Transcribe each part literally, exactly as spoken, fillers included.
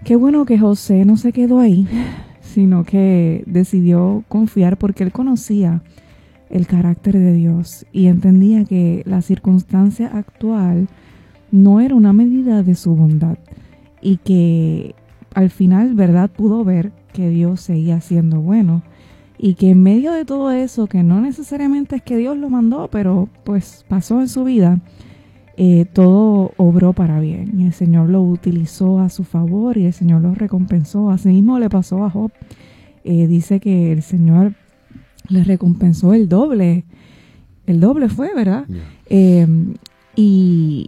Qué bueno que José no se quedó ahí, sino que decidió confiar porque él conocía el carácter de Dios y entendía que la circunstancia actual no era una medida de su bondad y que al final, ¿verdad?, pudo ver que Dios seguía siendo bueno y que en medio de todo eso, que no necesariamente es que Dios lo mandó, pero pues pasó en su vida, eh, todo obró para bien y el Señor lo utilizó a su favor y el Señor lo recompensó. Así mismo le pasó a Job. Eh, dice que el Señor le recompensó el doble, el doble fue, ¿verdad? Yeah. Eh, y,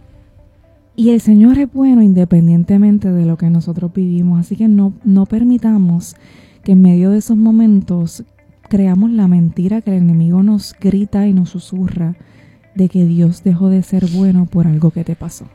y el Señor es bueno independientemente de lo que nosotros vivimos, así que no, no permitamos que en medio de esos momentos creamos la mentira que el enemigo nos grita y nos susurra de que Dios dejó de ser bueno por algo que te pasó.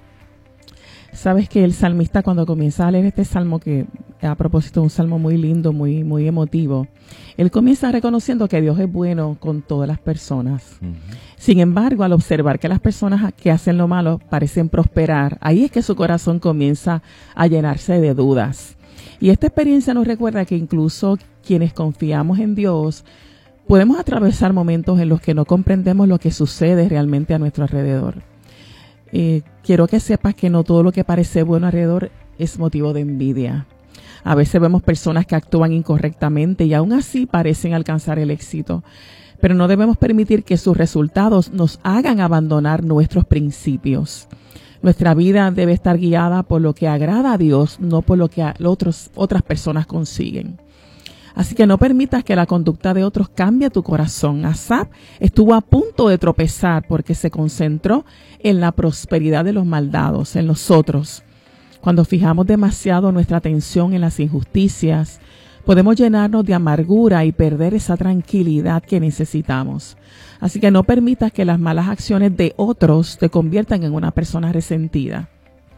Sabes que el salmista, cuando comienza a leer este salmo, que a propósito es un salmo muy lindo, muy, muy emotivo, él comienza reconociendo que Dios es bueno con todas las personas. Uh-huh. Sin embargo, al observar que las personas que hacen lo malo parecen prosperar, ahí es que su corazón comienza a llenarse de dudas. Y esta experiencia nos recuerda que incluso quienes confiamos en Dios podemos atravesar momentos en los que no comprendemos lo que sucede realmente a nuestro alrededor. Eh, quiero que sepas que no todo lo que parece bueno alrededor es motivo de envidia. A veces vemos personas que actúan incorrectamente y aún así parecen alcanzar el éxito, pero no debemos permitir que sus resultados nos hagan abandonar nuestros principios. Nuestra vida debe estar guiada por lo que agrada a Dios, no por lo que a otros, otras personas consiguen. Así que no permitas que la conducta de otros cambie tu corazón. Asaf estuvo a punto de tropezar porque se concentró en la prosperidad de los maldados, en los otros. Cuando fijamos demasiado nuestra atención en las injusticias, podemos llenarnos de amargura y perder esa tranquilidad que necesitamos. Así que no permitas que las malas acciones de otros te conviertan en una persona resentida.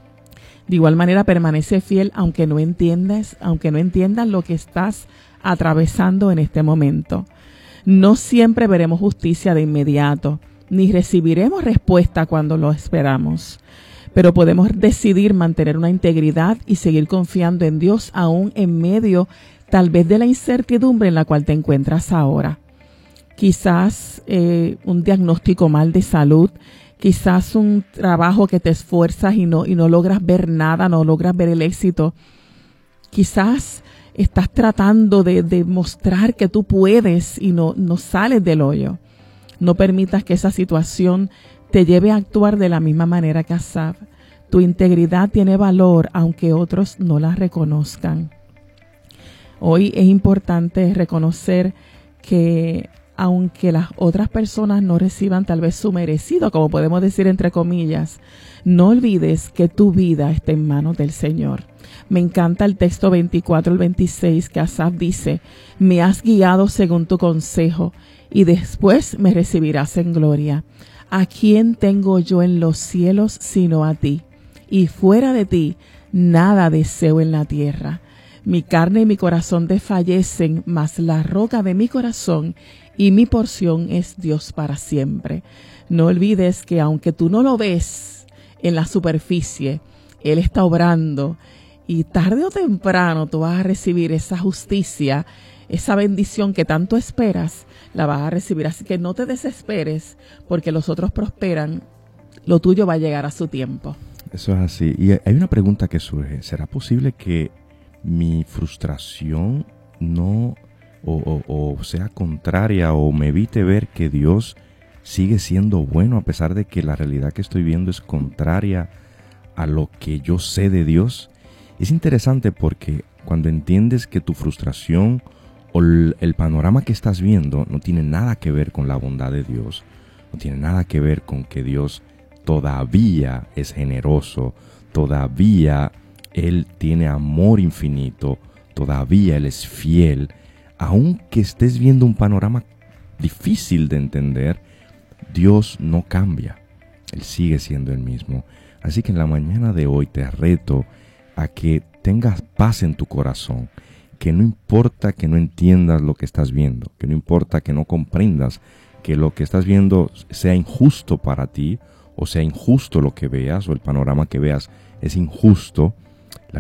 De igual manera, permanece fiel aunque no entiendas, aunque no entiendas lo que estás atravesando en este momento. No siempre veremos justicia de inmediato, ni recibiremos respuesta cuando lo esperamos, pero podemos decidir mantener una integridad y seguir confiando en Dios aún en medio tal vez de la incertidumbre en la cual te encuentras ahora. Quizás eh, un diagnóstico mal de salud, quizás un trabajo que te esfuerzas y no, y no logras ver nada, no logras ver el éxito. Quizás estás tratando de, de mostrar que tú puedes y no, no sales del hoyo. No permitas que esa situación te lleve a actuar de la misma manera que Asaf. Tu integridad tiene valor aunque otros no la reconozcan. Hoy es importante reconocer que aunque las otras personas no reciban tal vez su merecido, como podemos decir entre comillas, no olvides que tu vida está en manos del Señor. Me encanta el texto veinticuatro al veintiséis que Asaf dice: me has guiado según tu consejo y después me recibirás en gloria. ¿A quién tengo yo en los cielos sino a ti? Y fuera de ti nada deseo en la tierra. Mi carne y mi corazón desfallecen, mas la roca de mi corazón y mi porción es Dios para siempre. No olvides que aunque tú no lo ves en la superficie, Él está obrando y tarde o temprano tú vas a recibir esa justicia, esa bendición que tanto esperas, la vas a recibir. Así que no te desesperes porque los otros prosperan, lo tuyo va a llegar a su tiempo. Eso es así. Y hay una pregunta que surge: ¿será posible que mi frustración no o, o, o sea contraria o me evite ver que Dios sigue siendo bueno a pesar de que la realidad que estoy viendo es contraria a lo que yo sé de Dios? Es interesante porque cuando entiendes que tu frustración o el, el panorama que estás viendo no tiene nada que ver con la bondad de Dios, no tiene nada que ver con que Dios todavía es generoso, todavía Él tiene amor infinito, todavía Él es fiel, aunque estés viendo un panorama difícil de entender, Dios no cambia, Él sigue siendo el mismo. Así que en la mañana de hoy te reto a que tengas paz en tu corazón, que no importa que no entiendas lo que estás viendo, que no importa que no comprendas que lo que estás viendo sea injusto para ti, o sea injusto lo que veas, o el panorama que veas es injusto,